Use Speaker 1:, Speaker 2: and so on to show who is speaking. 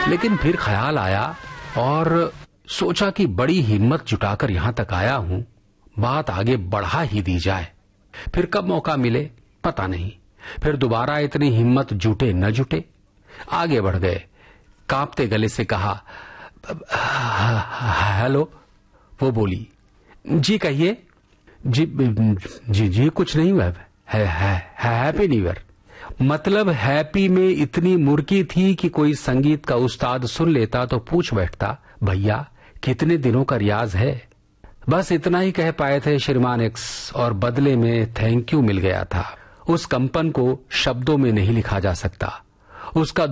Speaker 1: लेकिन फिर ख्याल आया और सोचा कि बड़ी हिम्मत जुटाकर यहां तक आया हूं, बात आगे बढ़ा ही दी जाए। फिर कब मौका मिले पता नहीं, फिर दोबारा इतनी हिम्मत जुटे न जुटे। आगे बढ़ गए, कांपते गले से कहा, हेलो। वो बोली, जी कहिए। जी जी जी कुछ नहीं हुआ है, हैप्पी न्यू ईयर। मतलब हैप्पी में इतनी मुर्की थी कि कोई संगीत का उस्ताद सुन लेता तो पूछ बैठता, भैया कितने दिनों का रियाज है। बस इतना ही कह पाए थे श्रीमान एक्स, और बदले में थैंक यू मिल गया था। उस कंपन को शब्दों में नहीं लिखा जा सकता। उसका